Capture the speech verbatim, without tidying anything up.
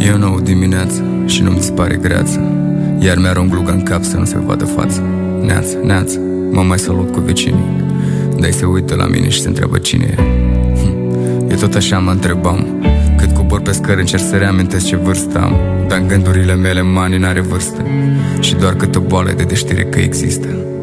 E o nouă dimineață și nu-mi dispare greață, iar mi-arunc gluga în cap să nu se vadă fața. Neață, neață, mă mai salut cu vecinii, dar se uită la mine și se întreabă cine e. hm. E tot așa, mă întrebam, cât cobor pe scări încerc să reamintesc ce vârstă am, dar în gândurile mele mani n-are vârstă și doar câte o boală de deștire că există.